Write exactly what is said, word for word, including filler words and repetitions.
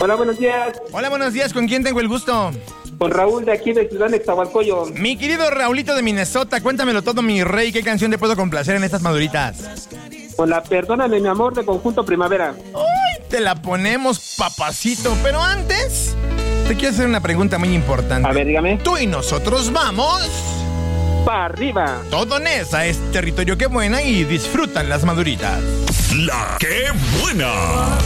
Hola, buenos días. Hola, buenos días. ¿Con quién tengo el gusto? Con Raúl de aquí de Ciudad Nezahualcóyotl. Mi querido Raulito de Minnesota, cuéntamelo todo, mi rey. ¿Qué canción te puedo complacer en estas maduritas? Con la Perdóname, mi amor, de Conjunto Primavera. ¡Uy! Te la ponemos, papacito. Pero antes, te quiero hacer una pregunta muy importante. A ver, dígame. Tú y nosotros vamos... ¡para arriba! Todo Nesa es territorio que buena y disfrutan las maduritas. La que buena.